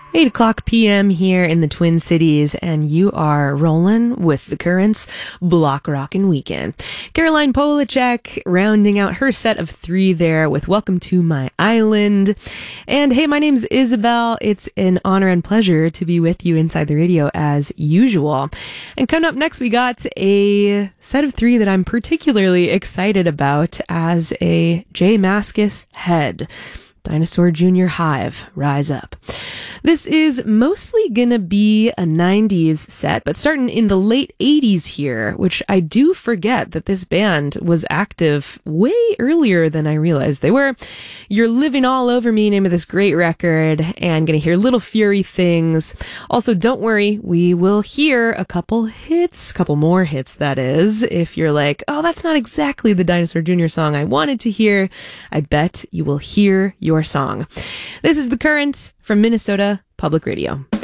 8 o'clock p.m. here in the Twin Cities, and you are rolling with the Currents Block Rockin' Weekend. Caroline Polachek rounding out her set of 3 there with Welcome to My Island. And hey, my name's Isabel. It's an honor and pleasure to be with you inside the radio as usual. And coming up next, we got a set of 3 that I'm particularly excited about as a J Mascis head. Dinosaur Jr. Hive, Rise Up. This is mostly gonna be a 90s set, but starting in the late 80s here, which I do forget that this band was active way earlier than I realized they were. You're Living All Over Me, name of this great record, and gonna hear Little Fury Things. Also, don't worry, we will hear a couple more hits, that is. If you're like, oh, that's not exactly the Dinosaur Jr. song I wanted to hear, I bet you will hear your song. This is The Current from Minnesota Public Radio.